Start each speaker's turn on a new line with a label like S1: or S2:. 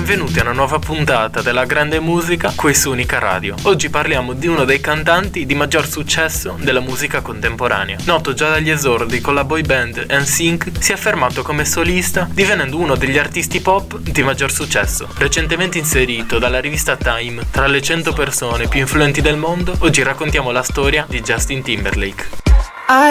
S1: benvenuti a una nuova puntata della grande musica qui su Unica Radio. Oggi parliamo di uno dei cantanti di maggior successo della musica contemporanea. Noto già dagli esordi con la boy band NSYNC, si è affermato come solista, divenendo uno degli artisti pop di maggior successo. Recentemente inserito dalla rivista Time tra le 100 persone più influenti del mondo, oggi raccontiamo la storia di Justin Timberlake.